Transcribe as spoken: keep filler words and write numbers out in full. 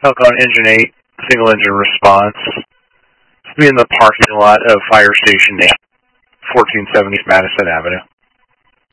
Falcon Engine eight, single engine response. Be in the parking lot of Fire Station eight, fourteen seventy Madison Avenue.